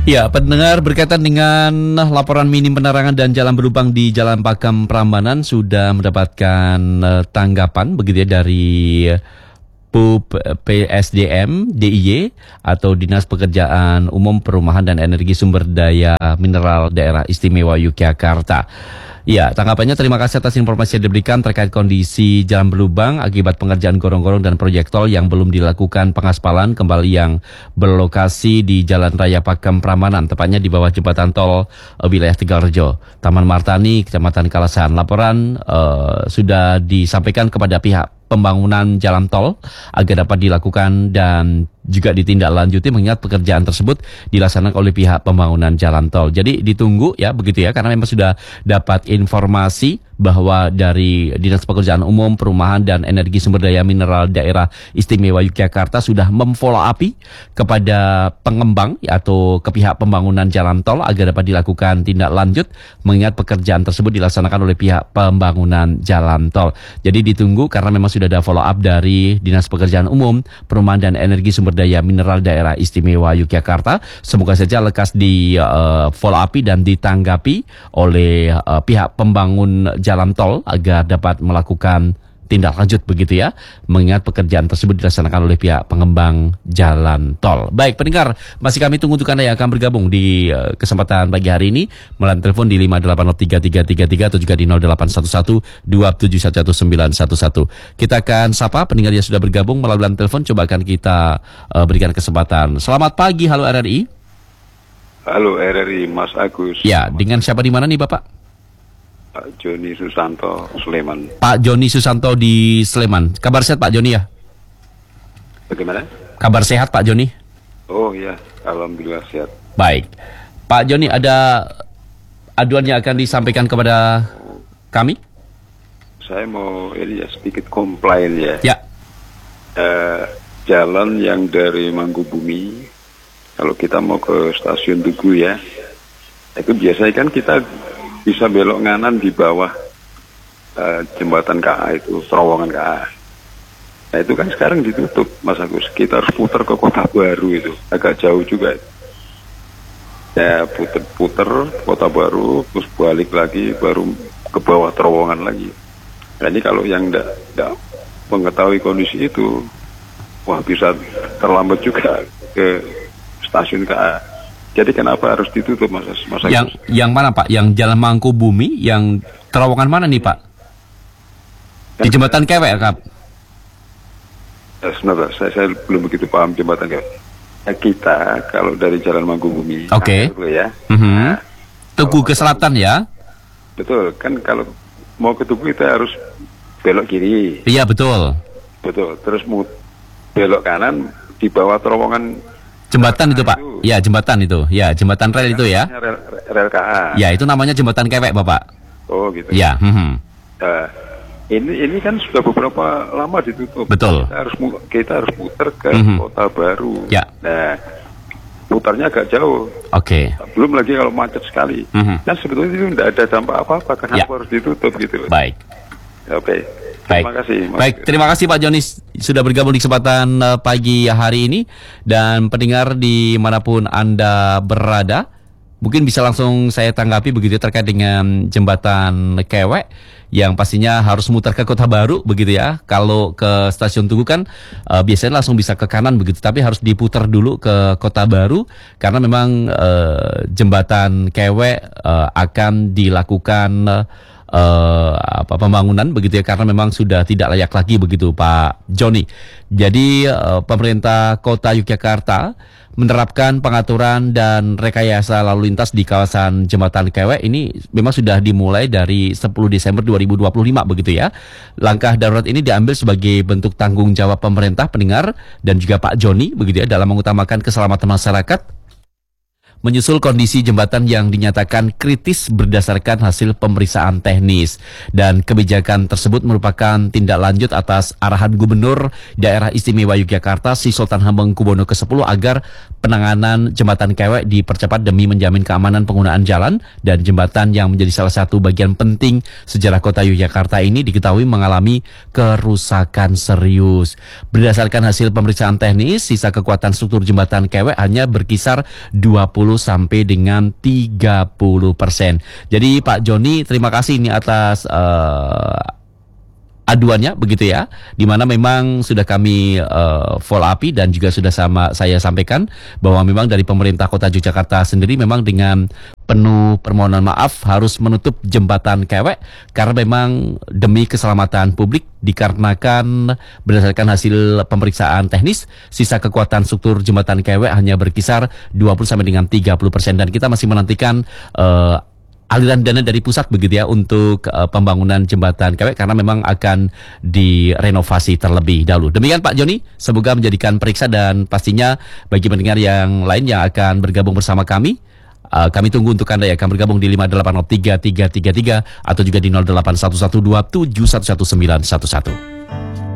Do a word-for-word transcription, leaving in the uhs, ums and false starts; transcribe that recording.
Ya, pendengar, berkaitan dengan laporan minim penerangan dan jalan berlubang di Jalan Pakem Prambanan sudah mendapatkan uh, tanggapan begitu ya dari P U P P S D M D I Y atau Dinas Pekerjaan Umum Perumahan dan Energi Sumber Daya Mineral Daerah Istimewa Yogyakarta. Ya, tanggapannya, terima kasih atas informasi yang diberikan terkait kondisi jalan berlubang akibat pengerjaan gorong-gorong dan proyek tol yang belum dilakukan pengaspalan kembali yang berlokasi di Jalan Raya Pakem Prambanan, tepatnya di bawah jembatan tol uh, wilayah Tegalrejo, Taman Martani, Kecamatan Kalasan. Laporan uh, sudah disampaikan kepada pihak pembangunan jalan tol agar dapat dilakukan dan juga ditindaklanjuti mengingat pekerjaan tersebut dilaksanakan oleh pihak pembangunan jalan tol. Jadi ditunggu ya begitu ya, karena memang sudah dapat informasi bahwa dari Dinas Pekerjaan Umum Perumahan dan Energi Sumber Daya Mineral Daerah Istimewa Yogyakarta sudah memfollow up kepada pengembang atau ke pihak pembangunan jalan tol agar dapat dilakukan tindak lanjut mengingat pekerjaan tersebut dilaksanakan oleh pihak pembangunan jalan tol. Jadi ditunggu karena memang sudah ada follow up dari Dinas Pekerjaan Umum Perumahan dan Energi Sumber Daya Mineral Daerah Istimewa Yogyakarta. Semoga saja lekas di uh, follow up dan ditanggapi oleh uh, pihak pembangun jalan tol agar dapat melakukan tindak lanjut begitu ya, mengingat pekerjaan tersebut dilaksanakan oleh pihak pengembang jalan tol. Baik pendengar, masih kami tunggu untuk Anda yang akan bergabung di uh, kesempatan pagi hari ini melalui telepon di lima delapan nol tiga tiga tiga tiga atau juga di nol delapan satu satu dua tujuh satu sembilan satu satu. Kita akan sapa pendengar yang sudah bergabung melalui telepon, coba akan kita uh, berikan kesempatan. Selamat pagi, halo R R I. Halo R R I, Mas Agus. Ya, dengan siapa di mana nih Bapak? Pak Joni Susanto, Sleman. Pak Joni Susanto di Sleman. Kabar sehat Pak Joni ya? Bagaimana? Kabar sehat Pak Joni? Oh ya, alhamdulillah sehat. Baik. Pak Joni, ada aduan yang akan disampaikan kepada kami? Saya mau ini ya sedikit komplain ya. Ya. Uh, jalan yang dari Mangkubumi, kalau kita mau ke stasiun Tugu ya, itu biasanya kan kita bisa belok kanan di bawah uh, jembatan K A itu, terowongan K A. Nah itu kan sekarang ditutup, Mas Agus. Kita harus putar ke Kota Baru itu, agak jauh juga. Ya puter-puter Kota Baru, terus balik lagi, baru ke bawah terowongan lagi. Nah ini kalau yang tidak mengetahui kondisi itu, wah bisa terlambat juga ke stasiun K A. Jadi kenapa harus ditutup, Mas? Mas yang Agus? Yang mana Pak? Yang Jalan Mangkubumi, yang terowongan mana nih Pak? Di jembatan Kewek, Kak? Ya, sebentar, saya, saya belum begitu paham jembatan Kewek. Ya, kita kalau dari Jalan Mangkubumi, oke, okay. ya, mm-hmm. nah, Tugu ke selatan ya? Betul, kan kalau mau ke Tugu kita harus belok kiri. Iya betul. Betul, terus mau belok kanan di bawah terowongan. Jembatan itu Pak, itu. ya jembatan itu, ya jembatan rel itu ya. Rel, rel K A. Ya itu namanya jembatan Kewek Bapak. Oh gitu. Ya. Mm-hmm. Nah, ini ini kan sudah beberapa lama ditutup. Betul. Kita harus kita harus putar ke mm-hmm. Kota Baru. Ya. Nah, putarnya agak jauh. Oke. Okay. Belum lagi kalau macet sekali. Mm-hmm. Dan sebetulnya itu tidak ada dampak apa-apa, kenapa ya. harus ditutup gitu. Baik. Oke. Okay. Baik. Terima kasih. Mas. Baik, terima kasih Pak Joni sudah bergabung di kesempatan uh, pagi hari ini. Dan pendengar dimanapun Anda berada, mungkin bisa langsung saya tanggapi begitu terkait dengan jembatan Kewek yang pastinya harus mutar ke Kota Baru begitu ya. Kalau ke stasiun Tugu kan uh, biasanya langsung bisa ke kanan begitu, tapi harus diputar dulu ke Kota Baru karena memang uh, jembatan Kewek uh, akan dilakukan uh, Uh, apa pembangunan begitu ya, karena memang sudah tidak layak lagi begitu Pak Joni. Jadi uh, pemerintah Kota Yogyakarta menerapkan pengaturan dan rekayasa lalu lintas di kawasan jembatan Kewek ini memang sudah dimulai dari sepuluh Desember dua ribu dua puluh lima begitu ya. Langkah darurat ini diambil sebagai bentuk tanggung jawab pemerintah, pendengar, dan juga Pak Joni begitu ya dalam mengutamakan keselamatan masyarakat menyusul kondisi jembatan yang dinyatakan kritis berdasarkan hasil pemeriksaan teknis. Dan kebijakan tersebut merupakan tindak lanjut atas arahan Gubernur Daerah Istimewa Yogyakarta Sri Sultan Hamengkubuwono ke sepuluh agar penanganan jembatan Kewek dipercepat demi menjamin keamanan penggunaan jalan, dan jembatan yang menjadi salah satu bagian penting sejarah kota Yogyakarta ini diketahui mengalami kerusakan serius. Berdasarkan hasil pemeriksaan teknis, sisa kekuatan struktur jembatan Kewek hanya berkisar dua puluh sampai dengan tiga puluh persen. Jadi Pak Joni, terima kasih ini atas uh, aduannya begitu ya, di mana memang sudah kami uh, follow up dan juga sudah sama saya sampaikan bahwa memang dari pemerintah Kota Yogyakarta sendiri memang dengan penuh permohonan maaf harus menutup jembatan Kewek karena memang demi keselamatan publik, dikarenakan berdasarkan hasil pemeriksaan teknis sisa kekuatan struktur jembatan Kewek hanya berkisar dua puluh sampai dengan tiga puluh persen, dan kita masih menantikan uh, aliran dana dari pusat begitu ya untuk uh, pembangunan jembatan Kewek karena memang akan direnovasi terlebih dahulu. Demikian Pak Joni, semoga menjadikan periksa dan pastinya bagi pendengar yang lain yang akan bergabung bersama kami, uh, kami tunggu untuk Anda yang akan bergabung di lima delapan nol tiga tiga tiga tiga atau juga di nol delapan satu satu dua tujuh satu satu sembilan satu satu.